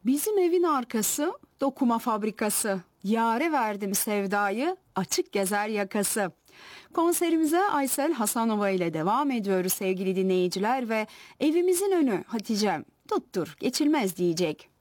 Bizim evin arkası dokuma fabrikası. Yâre verdim sevdayı, açık gezer yakası. Konserimize Aysel Hasanova ile devam ediyoruz sevgili dinleyiciler ve evimizin önü Hatice'm tuttur geçilmez diyecek.